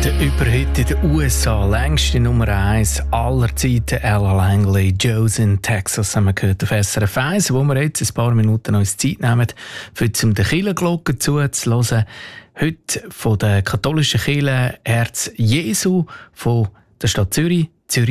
über heute in den USA. Längste Nummer 1 aller Zeiten, Ella Langley, Joe's in Texas, haben wir gehört auf SRF 1, wo wir jetzt ein paar Minuten uns Zeit nehmen, für zum der Kirchenglocke zuzuhören. Heute von der katholischen Kirche Herz Jesu von der Stadt Zürich.